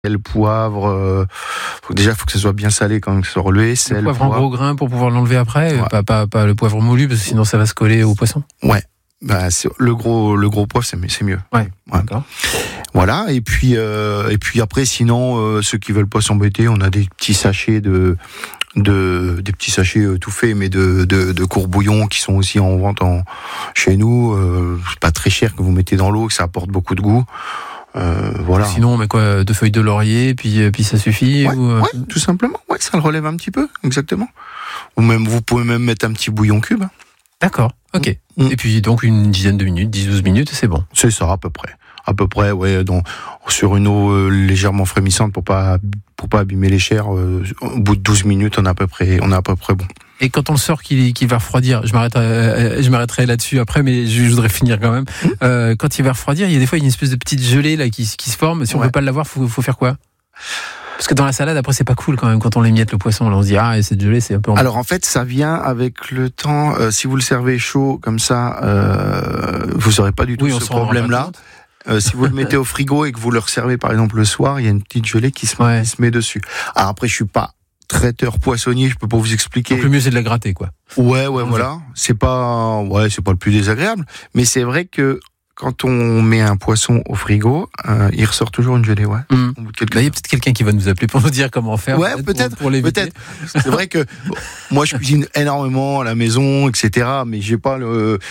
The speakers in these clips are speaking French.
sel, poivre. Faut que ça soit bien salé quand même, que ça soit relevé. Sel, le poivre en gros grains pour pouvoir l'enlever après, Ouais. pas le poivre moulu parce que sinon ça va se coller au poisson. Ouais. Le gros poivre, c'est mieux. Ouais. D'accord. Voilà. Et puis après, sinon, ceux qui veulent pas s'embêter, on a des petits sachets des petits sachets tout faits, mais de courbouillon qui sont aussi en vente chez nous. C'est pas très cher, que vous mettez dans l'eau, que ça apporte beaucoup de goût. Voilà. Sinon on met quoi, 2 feuilles de laurier puis ça suffit Ouais, tout simplement. Ouais, ça le relève un petit peu, exactement. Ou même vous pouvez même mettre un petit bouillon cube. D'accord. Ok. Et puis donc une dizaine de minutes, 10-12 minutes, c'est bon. C'est ça à peu près, ouais, sur une eau légèrement frémissante pour pas abîmer les chairs. Au bout de 12 minutes, on est à peu près bon. Et quand on le sort, qu'il va refroidir, je m'arrêterai là-dessus après, mais je voudrais finir quand même. Quand il va refroidir, il y a des fois une espèce de petite gelée là qui se forme. Si on veut pas l'avoir, faut faire quoi ? Parce que dans la salade, après, c'est pas cool quand même quand on l'émiette le poisson. Là, on se dit et cette gelée, c'est un peu. Alors en fait, ça vient avec le temps. Si vous le servez chaud comme ça, vous aurez pas du tout ce problème-là. Si vous le mettez au frigo et que vous le resservez par exemple le soir, il y a une petite gelée qui se met dessus. Alors après, je suis pas traiteur poissonnier, je peux pas vous expliquer. Donc le mieux c'est de la gratter, quoi. Ouais, voilà. C'est pas le plus désagréable, mais c'est vrai que quand on met un poisson au frigo, il ressort toujours une gelée, ouais. Au bout de quelques Là, il y a peut-être quelqu'un qui va nous appeler pour nous dire comment faire. Ouais, peut-être. C'est vrai que moi, je cuisine énormément à la maison, etc. Mais j'ai pas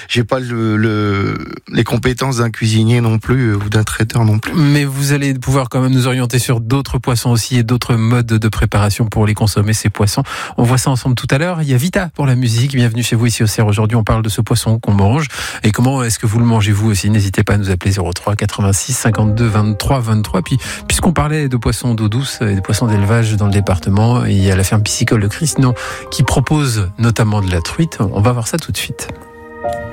les compétences d'un cuisinier non plus, ou d'un traiteur non plus. Mais vous allez pouvoir quand même nous orienter sur d'autres poissons aussi et d'autres modes de préparation pour les consommer, ces poissons. On voit ça ensemble tout à l'heure. Il y a Vita pour la musique. Bienvenue chez vous ici au CER. Aujourd'hui, on parle de ce poisson qu'on mange et comment est-ce que vous le mangez vous aussi. N'hésitez pas à nous appeler 03 86 52 23 23. Puis, puisqu'on parlait de poissons d'eau douce et de poissons d'élevage dans le département, il y a la ferme piscicole de Cristinon qui propose notamment de la truite. On va voir ça tout de suite.